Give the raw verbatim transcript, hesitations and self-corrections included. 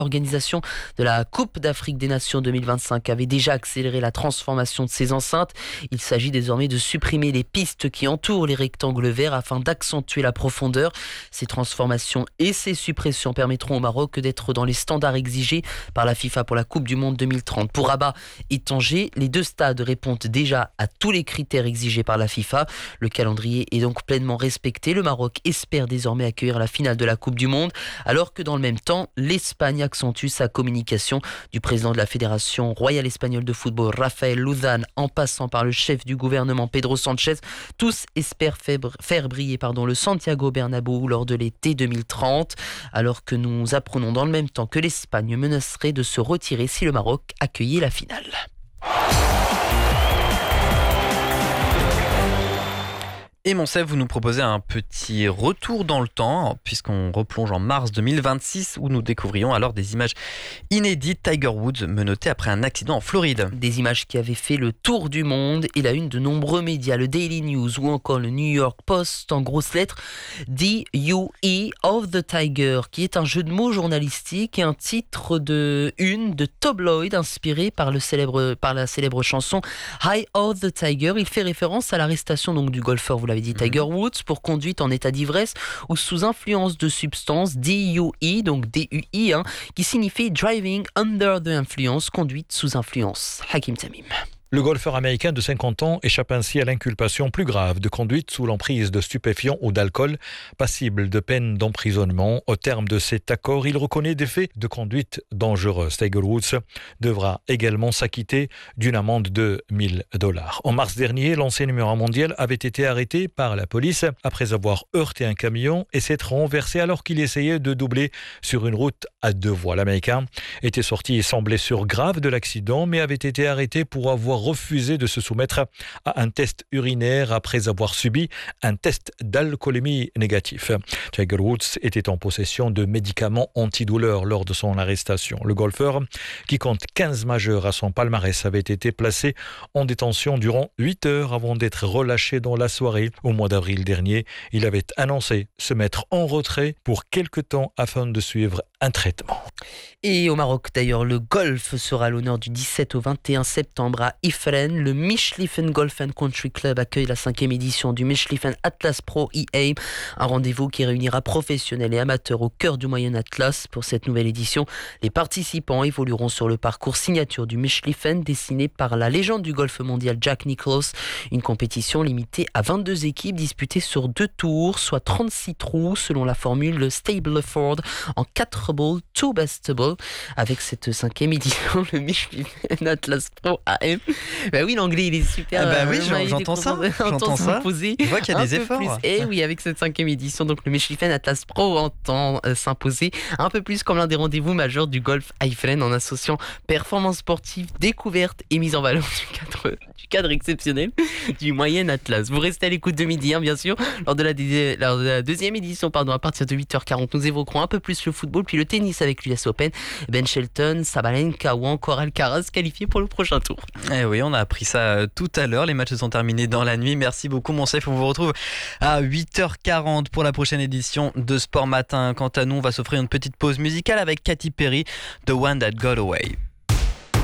L'organisation de la Coupe d'Afrique des Nations deux mille vingt-cinq avait déjà accéléré la transformation de ces enceintes. Il s'agit désormais de supprimer les pistes qui entourent les rectangles verts afin d'accentuer la profondeur. Ces transformations et ces suppressions permettront au Maroc d'être dans les standards exigés par la FIFA pour la Coupe du Monde deux mille trente. Pour Rabat et Tanger, les deux stades répondent déjà à tous les critères exigés par la FIFA. Le calendrier est donc pleinement respecté. Le Maroc espère désormais accueillir la finale de la Coupe du Monde, alors que dans le même temps, l'Espagne accentue sa communication. Du président de la Fédération royale espagnole de football, Rafael Luzán, en passant par le chef du gouvernement, Pedro Sánchez, tous espèrent faire briller pardon, le Santiago Bernabéu lors de l'été deux mille trente, alors que nous apprenons dans le même temps que l'Espagne menacerait de se retirer si le Maroc accueillait la finale. Et Moncef, vous nous proposez un petit retour dans le temps, puisqu'on replonge en mars deux mille vingt-six, où nous découvrions alors des images inédites. Tiger Woods menotté après un accident en Floride. Des images qui avaient fait le tour du monde et la une de nombreux médias, le Daily News ou encore le New York Post en grosses lettres. D U E of the Tiger, qui est un jeu de mots journalistique et un titre de une de tabloïd inspiré par, le célèbre, par la célèbre chanson Eye of the Tiger. Il fait référence à l'arrestation donc du golfeur, vous l'avez dit, Tiger Woods, pour conduite en état d'ivresse ou sous influence de substances, D U E, donc D U I, hein, qui signifie Driving Under the Influence, conduite sous influence. Hakim Tamim. Le golfeur américain de cinquante ans échappe ainsi à l'inculpation plus grave de conduite sous l'emprise de stupéfiants ou d'alcool, passible de peine d'emprisonnement. Au terme de cet accord, il reconnaît des faits de conduite dangereuse. Tiger Woods devra également s'acquitter d'une amende de mille dollars. En mars dernier, l'ancien numéro un mondial avait été arrêté par la police après avoir heurté un camion et s'être renversé alors qu'il essayait de doubler sur une route à deux voies. L'Américain était sorti sans blessure grave de l'accident, mais avait été arrêté pour avoir refusé de se soumettre à un test urinaire après avoir subi un test d'alcoolémie négatif. Tiger Woods était en possession de médicaments antidouleurs lors de son arrestation. Le golfeur, qui compte quinze majeurs à son palmarès, avait été placé en détention durant huit heures avant d'être relâché dans la soirée. Au mois d'avril dernier, il avait annoncé se mettre en retrait pour quelque temps afin de suivre un traitement. Et au Maroc d'ailleurs, le golf sera à l'honneur du dix-sept au vingt et un septembre à Ifrane. Le Michliffe Golf and Country Club accueille la cinquième édition du Michliffe Atlas Pro E A, un rendez-vous qui réunira professionnels et amateurs au cœur du Moyen Atlas. Pour cette nouvelle édition, les participants évolueront sur le parcours signature du Michliffe dessiné par la légende du golf mondial Jack Nicklaus. Une compétition limitée à vingt-deux équipes disputées sur deux tours, soit trente-six trous selon la formule Stableford en quatre balls, two best balls. Avec cette cinquième édition, le Michelin Atlas Pro A M. Ben oui, l'anglais il est super. Ah bah oui, euh, j'entends ça. J'entends ça. Je vois qu'il y a des efforts. Et oui, avec cette cinquième édition, donc le Michelin Atlas Pro entend euh, s'imposer un peu plus comme l'un des rendez-vous majeurs du golf à Ifrane en associant performance sportive, découverte et mise en valeur du cadre, du cadre exceptionnel du Moyen Atlas. Vous restez à l'écoute de midi, hein, bien sûr. Lors de, la dé- lors de la deuxième édition, pardon, à partir de huit heures quarante, nous évoquerons un peu plus le football, puis le tennis avec l'U S Open. Ben Shelton, Sabalenka ou encore Alcaraz qualifiés pour le prochain tour. Eh oui, on a appris ça tout à l'heure. Les matchs se sont terminés dans la nuit. Merci beaucoup, Moncef. On vous retrouve à huit heures quarante pour la prochaine édition de Sport Matin. Quant à nous, on va s'offrir une petite pause musicale avec Katy Perry, The One That Got Away.